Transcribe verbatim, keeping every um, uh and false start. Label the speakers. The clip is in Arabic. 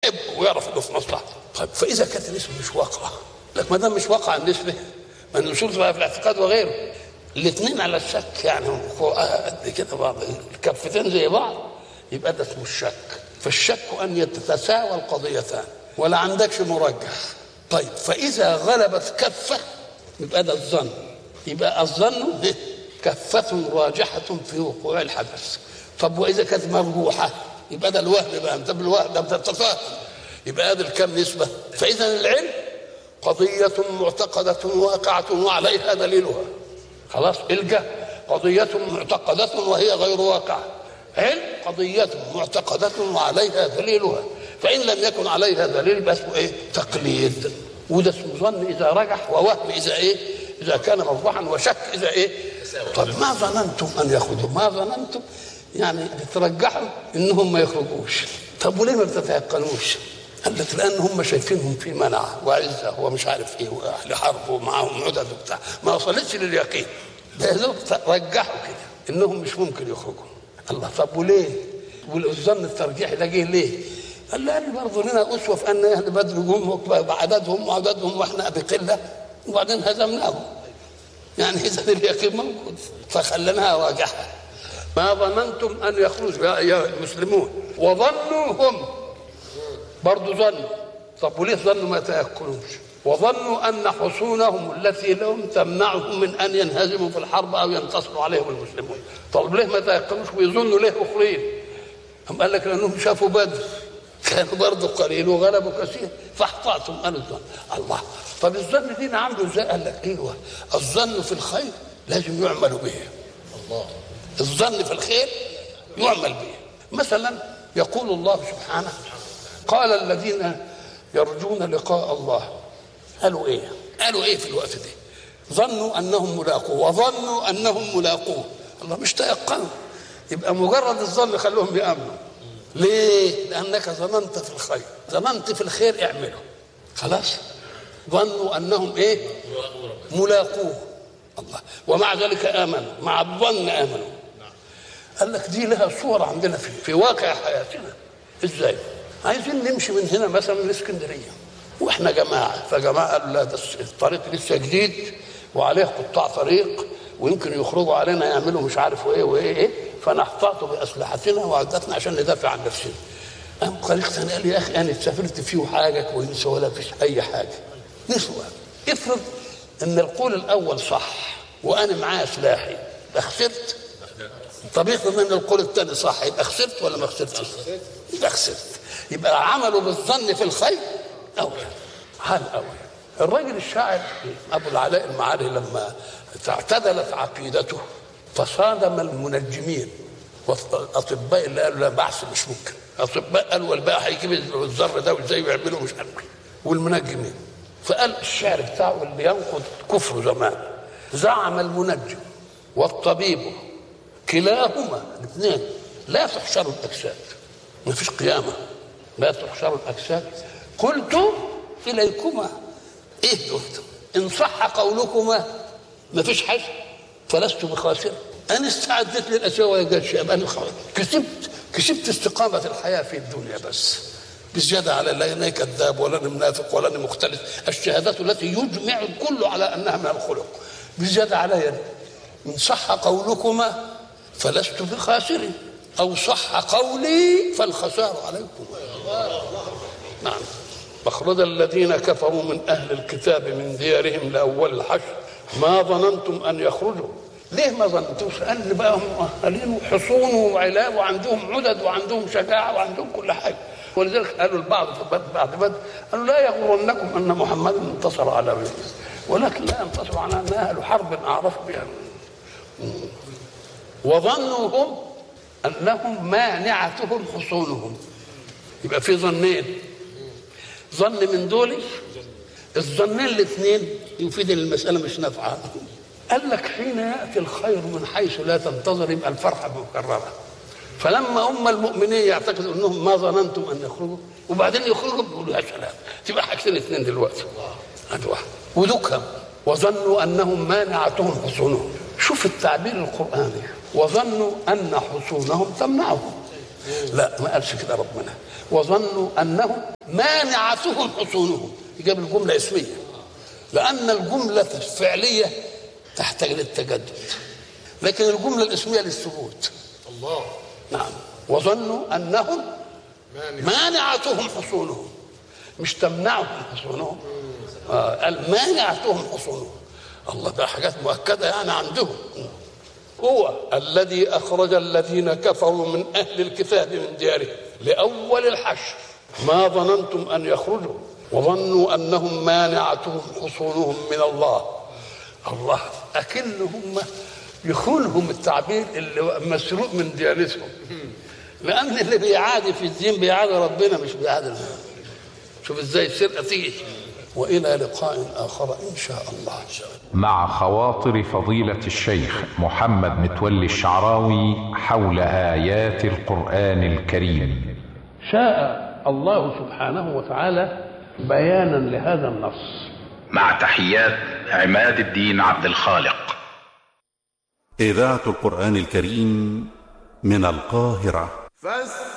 Speaker 1: يحبه ويعرف انه في مصلحته. طيب فاذا كانت النسبه مش واقعه، لك ما دام مش واقعه النسبه، ما النصوص بقى في الاعتقاد وغيره الاثنين على الشك، يعني قد كده بعض الكفتين زي بعض، يبقى ده اسمه الشك. فالشك ان يتساوى القضيتان ولا عندكش مرجح. طيب فاذا غلبت كفه يبقى ده الظن، يبقى الظن كفه راجحه في وقوع الحدث. طب واذا كانت مرجوحه يبقى ده الوهم بقى، انت بالوهم ده بتتفاهم، يبقى هذا الكم نسبه. فاذا العلم قضيه معتقده واقعه وعليها دليلها، خلاص. الجهل قضيه معتقده وهي غير واقعه، علم قضيه معتقده وعليها دليلها. فان لم يكن عليها دليل يبقى اسمه ايه؟ تقليد. وده اسمه ظن اذا رجح، ووهم اذا ايه؟ اذا كان مرجوحا، وشك اذا ايه؟ طب ما ظننتم ان يخرجوا؟ ما ظننتم يعني بترجحوا انهم ما يخرجوش. طب وليه ما بتتيقنوش؟ قال لك لان هم شايفينهم في منع وعزه ومش عارف ايه واهل حرب ومعاهم عدد وبتاع، ما وصلتش لليقين. ده رجحوا كده انهم مش ممكن يخرجوا. الله، طب وليه؟ والظن الترجيحي ده جه ليه؟ قال لان برضه لنا اسوه في ان اهل بدر جم بعددهم وعددهم واحنا بقله وبعدين هزمناهم. يعني اذا اليقين موجود فخليناها راجحه. ما ظننتم ان يخرجوا يا المسلمون، وظنوا هم برضو ظنوا. طب وليه ظنوا ما تيقنوش؟ وظنوا ان حصونهم التي لهم تمنعهم من ان ينهزموا في الحرب او ينتصروا عليهم المسلمون. طب ليه ما تيقنوش ويظنوا ليه اخرين؟ هم قال لك لانهم شافوا بدر كانوا برضو قليل وغلبوا كثير فاحتاطهم قالوا الظن. الله، طب الظن دي عنده ازاي؟ قال لك ايوه، الظن في الخير لازم يعمل به. الله، الظن في الخير يعمل به. مثلا يقول الله سبحانه قال الذين يرجون لقاء الله، قالوا ايه؟ قالوا ايه في الوقت ده؟ ظنوا انهم ملاقوه وظنوا انهم ملاقوه. الله، مش تيقنوا. يبقى مجرد الظن خلوهم يامنوا. ليه؟ لانك ظننت في الخير، ظننت في الخير اعمله، خلاص. ظنوا انهم ايه؟ ملاقوه. الله، ومع ذلك امنوا، مع الظن امنوا. قال لك دي لها صورة عندنا في, في واقع حياتنا. ازاي؟ عايزين نمشي من هنا مثلا لاسكندريه واحنا جماعه، فجماعه قالوا لا ده الطريق لسه جديد وعليه قطاع طريق ويمكن يخرجوا علينا يعملوا مش عارف ايه وايه ايه، فنحتاط باسلحتنا وعدتنا عشان ندافع عن نفسنا. قام طريق ثاني قال يا اخي انا سافرت فيه حاجه كويسه ولا فيش اي حاجه. نسوى افرض ان القول الاول صح وانا معايا سلاحي، يبقى خسرت. طب افرض ان القول الثاني صح، يبقى خسرت ولا ما خسرتش؟ يبقى خسرت. يبقى عملوا بالظن في الخير اولى، حال اولى. الراجل الشاعر ابو العلاء المعاري لما اعتدلت عقيدته فصادم المنجمين والاطباء اللي قالوا لا بعث مش ممكن، اطباء قالوا والباقي هيجيب الذر ده وازاي يعملوا مش عارف، والمنجمين. فقال الشعر بتاعه اللي ينقض كفر زمان: زعم المنجم والطبيب كلاهما الاثنين لا تحشر الاجساد، ما فيش قيامه، لا تحشر الاجساد. قلت اليكما ايه قلت؟ ان صح قولكما ما فيش حاجه فلست بخاسر. انا استعدت للاشياء ولا جالش، ابقى انا كسبت كسبت استقامه الحياه في الدنيا بس بزياده على لا انا كذاب ولا انا منافق ولا انا مختلف. الشهادات التي يجمع الكل على انها من الخلق بزياده علي. ان صح قولكما فلست بخاسر، او صح قولي فالخسار عليكم. نعم. مخرج الذين كفروا من اهل الكتاب من ديارهم لاول الحشر ما ظننتم ان يخرجوا. ليه ما ظننتوش؟ قال بقى هم مؤهلين وحصون وعلاء وعندهم عدد وعندهم شجاعه وعندهم كل حاجه. ولذلك قالوا البعض بعد بدر قالوا لا يغرنكم ان محمدا انتصر على غيره، ولكن لا ينتصر على ان اهل حرب اعرف بها. وظنوا هم انهم مانعتهم حصونهم. يبقى في ظنين، ظن من دول الظنين الاثنين يفيد المساله مش نافعه. قال لك حين ياتي الخير من حيث لا تنتظر يبقى الفرحه مكرره. فلما هم المؤمنين يعتقدوا انهم ما ظننتم ان يخرجوا وبعدين يخرجوا بيقولوا يا سلام، تبقى حاجتين اثنين دلوقتي. هذا واحد. ودكهم وظنوا انهم مانعتهم حصونهم. شوف التعبير القراني: وظنوا ان حصونهم تمنعهم. لا ما قالش كده ربنا. وظنوا انهم مانعتهم حصونهم، جاب الجمله اسميه لان الجمله الفعليه تحتاج للتجدد، لكن الجمله الاسميه للثبوت.
Speaker 2: الله.
Speaker 1: نعم. وظنوا انهم مانعتهم حصونهم، مش تمنعهم حصونهم. آه قال مانعتهم حصونهم. الله، ده حاجات مؤكده يعني عندهم. هو الذي أخرج الذين كفروا من أهل الكتاب من ديارهم لأول الحشر ما ظننتم أن يخرجوا وظنوا أنهم مانعتهم حصونهم من الله. الله أكنهم يخونهم التعبير اللي مسروق من ديانتهم، لأن اللي بيعادي في الدين بيعادي ربنا مش بيعادي الله. شوف ازاي السرقة تيجي. وإلى لقاء آخر إن شاء الله.
Speaker 3: مع خواطر فضيلة الشيخ محمد متولي الشعراوي حول آيات القرآن الكريم.
Speaker 1: شاء الله سبحانه وتعالى بيانا لهذا النص.
Speaker 3: مع تحيات عماد الدين عبد الخالق.
Speaker 4: إذاعة القرآن الكريم من القاهرة.